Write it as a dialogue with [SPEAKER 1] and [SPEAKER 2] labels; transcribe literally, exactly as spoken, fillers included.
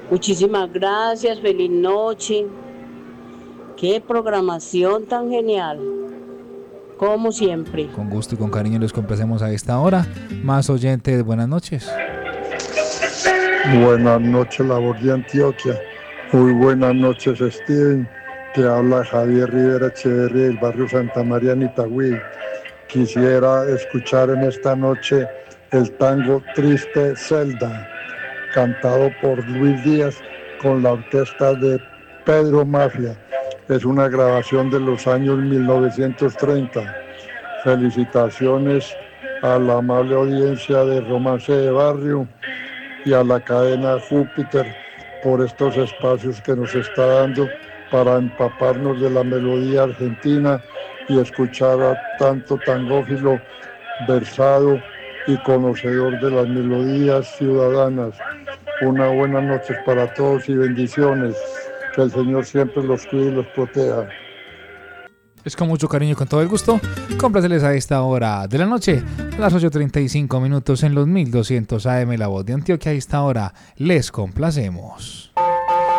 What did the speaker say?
[SPEAKER 1] Muchísimas gracias, feliz noche. Qué programación tan genial, como siempre.
[SPEAKER 2] Con gusto y con cariño les complacemos a esta hora. Más oyentes, buenas noches.
[SPEAKER 3] Buenas noches, la voz de Antioquia. Muy buenas noches, Steven. Te habla Javier Rivera Echeverri del barrio Santa María en Itagüí. Quisiera escuchar en esta noche el tango Triste Celda, cantado por Luis Díaz con la orquesta de Pedro Mafia. Es una grabación de los años mil novecientos treinta. Felicitaciones a la amable audiencia de Romance de Barrio y a la cadena Júpiter por estos espacios que nos está dando para empaparnos de la melodía argentina y escuchar a tanto tangófilo versado y conocedor de las melodías ciudadanas. Una buena noche para todos y bendiciones. Que el Señor siempre los cuide y los proteja.
[SPEAKER 2] Es con mucho cariño y con todo el gusto. Compláceles a esta hora de la noche, a las ocho treinta y cinco minutos en los mil doscientos A M, La Voz de Antioquia. A esta hora les complacemos.